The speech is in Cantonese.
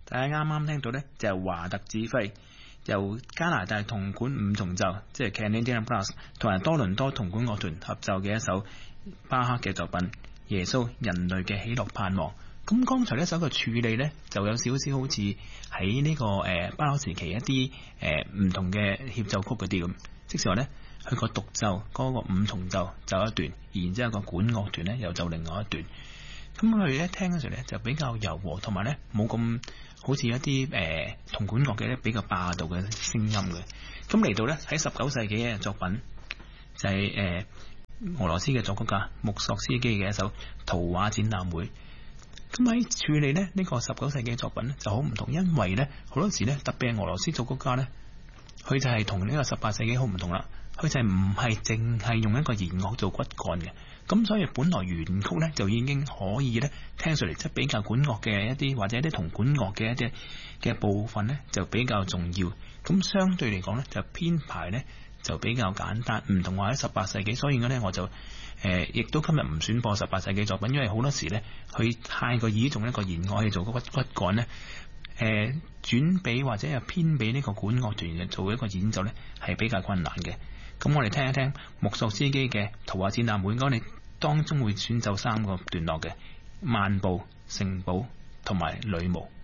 大家啱啱聽到呢，就係華特指揮由加拿大銅管五重奏，即係 Canadian Brass 同埋多倫多銅管樂團合奏嘅一首巴赫嘅作品《耶穌人類嘅喜樂盼望》。咁剛才呢首嘅處理呢，就有少少好似喺呢個巴洛時期一啲唔同嘅協奏曲嗰啲咁，即係話呢，佢個獨奏嗰個五重奏奏一段，然之後個管樂團呢又奏另外一段。咁佢哋聽嗰時咧就比較柔和，同埋咧冇咁好似一啲銅管樂嘅咧比較霸道嘅聲音嘅。咁嚟到咧喺19世紀嘅作品就係俄羅斯嘅作曲家穆索斯基嘅一首圖畫展覽會。咁喺處理咧呢個19世紀嘅作品咧就好唔同，因為咧好多時咧特別係俄羅斯作曲家咧，佢就係同呢個18世紀好唔同啦。佢就唔係淨係用一個弦樂做骨幹嘅，咁所以本來原曲咧就已經可以咧聽上嚟，即係比較管樂嘅一啲或者一啲銅管樂嘅一啲嘅部分咧就比較重要。咁相對嚟講咧就編排咧就比較簡單，唔同話喺18世紀。所以咧我就亦都今日唔選播18世紀作品，因為好多時咧佢太過倚重一個弦樂去做個骨幹咧。轉俾或者係編俾呢個管樂團做一個演奏咧係比較困難嘅。咁我哋聽一聽穆索斯基嘅圖畫展覽會，我哋當中會選奏3個段落嘅：慢步、聖保同埋女巫。